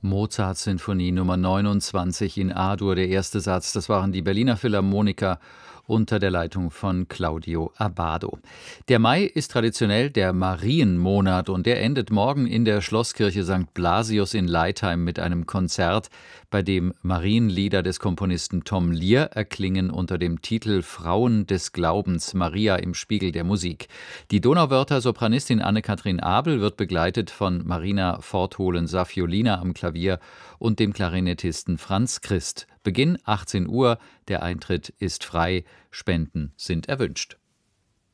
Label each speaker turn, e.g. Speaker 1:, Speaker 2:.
Speaker 1: Mozarts Sinfonie Nummer 29 in A-Dur, der erste Satz. Das waren die Berliner Philharmoniker unter der Leitung von Claudio Abbado. Der Mai ist traditionell der Marienmonat und der endet morgen in der Schlosskirche St. Blasius in Leitheim mit einem Konzert, bei dem Marienlieder des Komponisten Tom Lear erklingen unter dem Titel Frauen des Glaubens, Maria im Spiegel der Musik. Die Donauwörther Sopranistin Anne-Kathrin Abel wird begleitet von Marina Fortholen-Saffiolina am Klavier und dem Klarinettisten Franz Christ. Beginn 18 Uhr, der Eintritt ist frei, Spenden sind erwünscht.